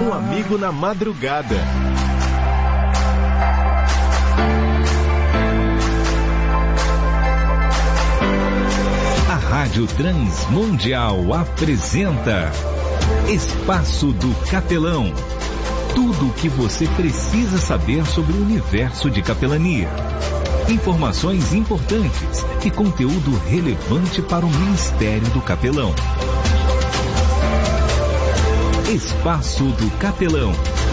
Um amigo na madrugada. A Rádio Transmundial apresenta Espaço do Capelão. Tudo o que você precisa saber sobre o universo de capelania. Informações importantes e conteúdo relevante para o Ministério do Capelão. Espaço do Capelão.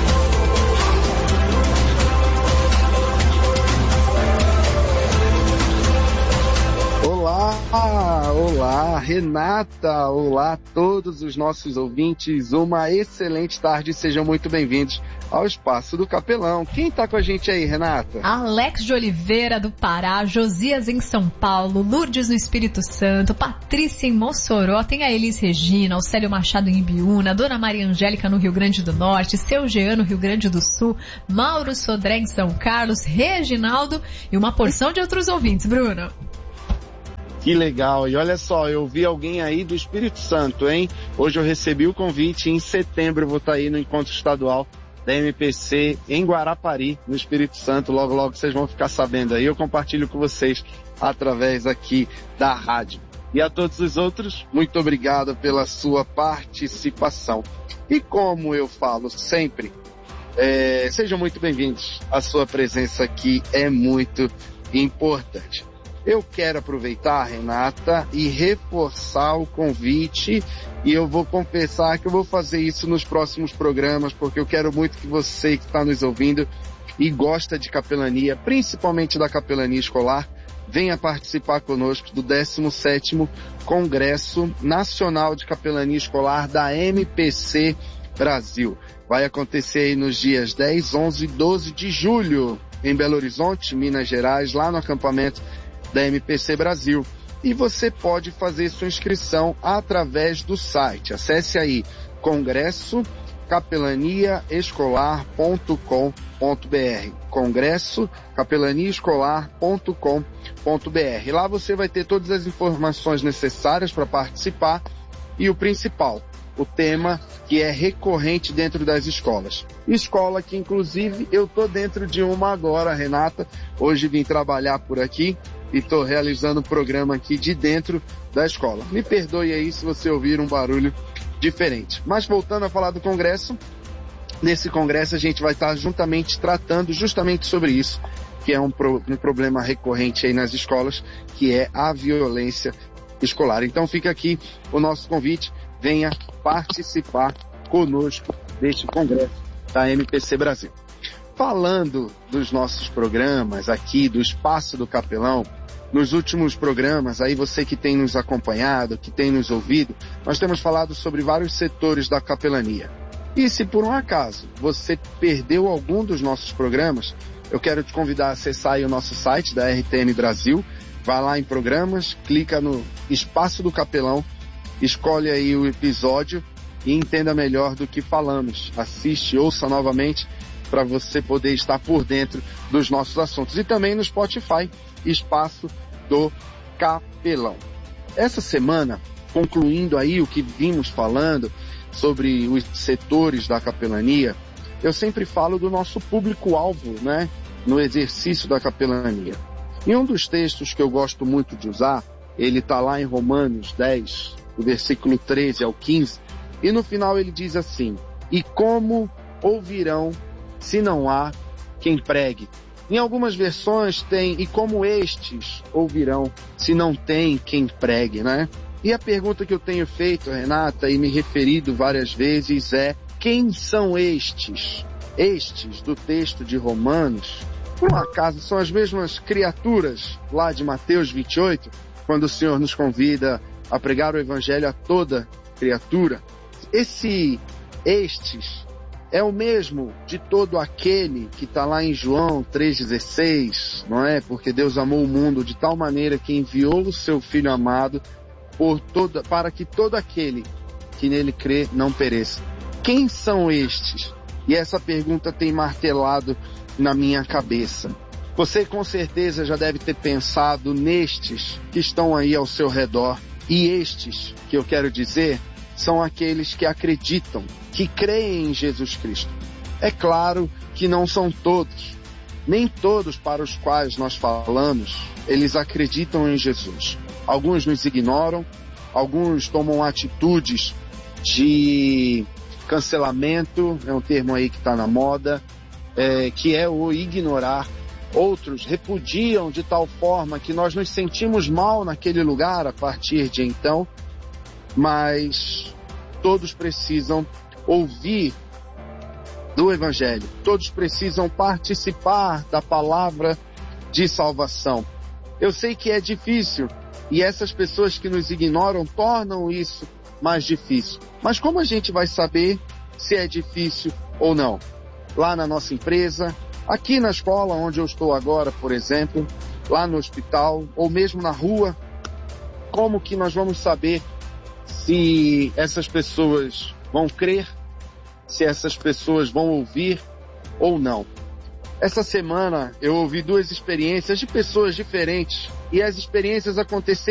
Olá, Renata, olá a todos os nossos ouvintes, uma excelente tarde, sejam muito bem-vindos ao Espaço do Capelão. Quem está com a gente aí, Renata? Alex de Oliveira, do Pará, Josias em São Paulo, Lourdes no Espírito Santo, Patrícia em Mossoró, tem a Elis Regina, o Célio Machado em Ibiúna, Dona Maria Angélica no Rio Grande do Norte, Seu Jean no Rio Grande do Sul, Mauro Sodré em São Carlos, Reginaldo e uma porção de outros ouvintes, Bruno. Que legal, e olha só, eu vi alguém aí do Espírito Santo, hein? Hoje eu recebi o convite, em setembro eu vou estar aí no encontro estadual da MPC em Guarapari, no Espírito Santo, logo vocês vão ficar sabendo aí, eu compartilho com vocês através aqui da rádio. E a todos os outros, muito obrigado pela sua participação. E como eu falo sempre, sejam muito bem-vindos, a sua presença aqui é muito importante. Eu quero aproveitar, Renata, e reforçar o convite, e eu vou confessar que eu vou fazer isso nos próximos programas, porque eu quero muito que você que está nos ouvindo e gosta de capelania, principalmente da capelania escolar, venha participar conosco do 17º Congresso Nacional de Capelania Escolar da MPC Brasil. Vai acontecer aí nos dias 10, 11 e 12 de julho, em Belo Horizonte, Minas Gerais, lá no acampamento da MPC Brasil. E você pode fazer sua inscrição através do site. Acesse aí congressocapelaniaescolar.com.br congressocapelaniaescolar.com.br. Lá você vai ter todas as informações necessárias para participar e o principal, o tema que é recorrente dentro das escolas. Escola que, inclusive, eu tô dentro de uma agora, Renata. Hoje vim trabalhar por aqui e estou realizando um programa aqui de dentro da escola. Me perdoe aí se você ouvir um barulho diferente. Mas voltando a falar do congresso, nesse congresso a gente vai estar juntamente tratando justamente sobre isso, que é um problema recorrente aí nas escolas, que é a violência escolar. Então fica aqui o nosso convite, venha participar conosco deste congresso da MPC Brasil. Falando dos nossos programas aqui, do Espaço do Capelão, nos últimos programas, aí você que tem nos acompanhado, que tem nos ouvido, nós temos falado sobre vários setores da capelania. E se por um acaso você perdeu algum dos nossos programas, eu quero te convidar a acessar aí o nosso site da RTM Brasil, vai lá em programas, clica no Espaço do Capelão, escolhe aí o episódio e entenda melhor do que falamos. Assiste, ouça novamente para você poder estar por dentro dos nossos assuntos. E também no Spotify, Espaço do Capelão. Essa semana, concluindo aí o que vimos falando sobre os setores da capelania, eu sempre falo do nosso público-alvo, né, no exercício da capelania. E um dos textos que eu gosto muito de usar, ele está lá em Romanos 10, do versículo 13 ao 15, e no final ele diz assim: e como ouvirão se não há quem pregue? Em algumas versões tem, e como estes ouvirão se não tem quem pregue, né? E a pergunta que eu tenho feito, Renata, e me referido várias vezes é: quem são estes? Estes do texto de Romanos, por um acaso, são as mesmas criaturas lá de Mateus 28, quando o Senhor nos convida a pregar o Evangelho a toda criatura? Estes é o mesmo de todo aquele que está lá em João 3,16, não é? Porque Deus amou o mundo de tal maneira que enviou o seu Filho amado para que todo aquele que nele crê não pereça. Quem são estes? E essa pergunta tem martelado na minha cabeça. Você com certeza já deve ter pensado nestes que estão aí ao seu redor. E estes, que eu quero dizer, são aqueles que acreditam, que creem em Jesus Cristo. É claro que não são todos, nem todos para os quais nós falamos, eles acreditam em Jesus. Alguns nos ignoram, alguns tomam atitudes de cancelamento, é um termo aí que está na moda, que é o ignorar. Outros repudiam de tal forma que nós nos sentimos mal naquele lugar a partir de então, mas todos precisam ouvir do Evangelho, todos precisam participar da palavra de salvação. Eu sei que é difícil e essas pessoas que nos ignoram tornam isso mais difícil. Mas como a gente vai saber se é difícil ou não? Lá na nossa empresa, aqui na escola onde eu estou agora, por exemplo, lá no hospital ou mesmo na rua, como que nós vamos saber se essas pessoas vão crer, se essas pessoas vão ouvir ou não? Essa semana eu ouvi 2 experiências de pessoas diferentes e as experiências aconteceram